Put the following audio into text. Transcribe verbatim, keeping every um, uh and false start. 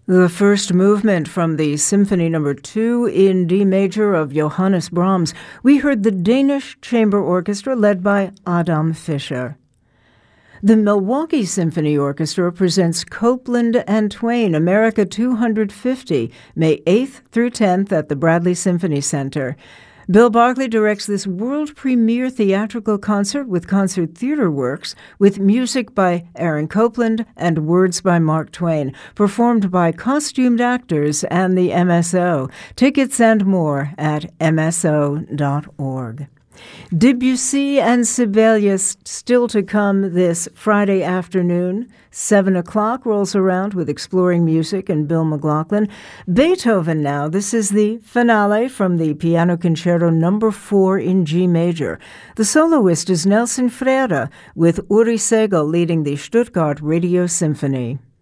The first movement from the Symphony Number Two in D major of Johannes Brahms. We heard the Danish Chamber Orchestra led by Adam Fischer. The Milwaukee Symphony Orchestra presents Copeland and Twain, America two hundred fifty, May eighth through tenth at the Bradley Symphony Center. Bill Barclay directs this world premiere theatrical concert with Concert Theater Works, with music by Aaron Copland and words by Mark Twain, performed by costumed actors and the M S O. Tickets and more at M S O dot org. Debussy and Sibelius still to come this Friday afternoon. Seven o'clock rolls around with Exploring Music and Bill McLaughlin. Beethoven now. This is the finale from the Piano Concerto Number Four in G major. The soloist is Nelson Freire, with Uri Segal leading the Stuttgart Radio Symphony.